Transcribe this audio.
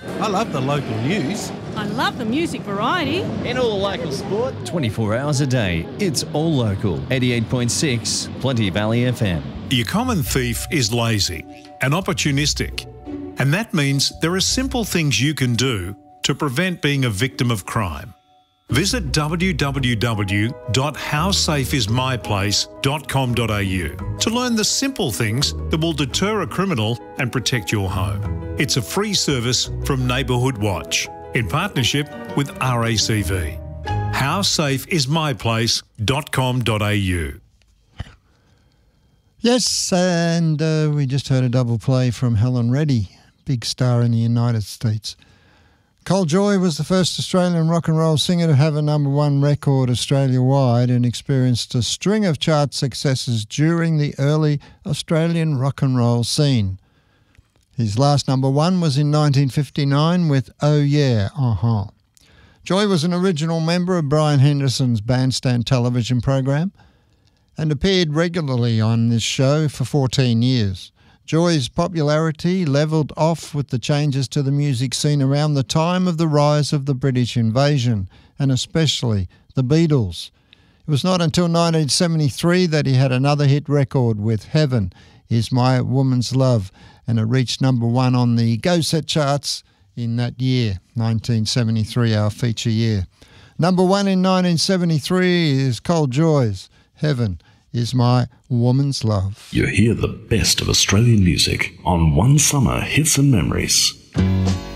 I love the local news. I love the music variety. And all the local sport. 24 hours a day, it's all local. 88.6 Plenty Valley FM. Your common thief is lazy and opportunistic. And that means there are simple things you can do to prevent being a victim of crime. Visit www.howsafeismyplace.com.au to learn the simple things that will deter a criminal and protect your home. It's a free service from Neighbourhood Watch in partnership with RACV. Howsafeismyplace.com.au. Yes, and we just heard a double play from Helen Reddy, big star in the United States. Col Joye was the first Australian rock and roll singer to have a number one record Australia-wide and experienced a string of chart successes during the early Australian rock and roll scene. His last number one was in 1959 with Oh Yeah, Uh-huh. Joye was an original member of Brian Henderson's Bandstand television program and appeared regularly on this show for 14 years. Joye's popularity levelled off with the changes to the music scene around the time of the rise of the British invasion, and especially the Beatles. It was not until 1973 that he had another hit record with Heaven Is My Woman's Love, and it reached number one on the Go Set charts in that year, 1973, our feature year. Number one in 1973 is Col Joye's Heaven Is My Woman's Love. You hear the best of Australian music on One Summer Hits and Memories.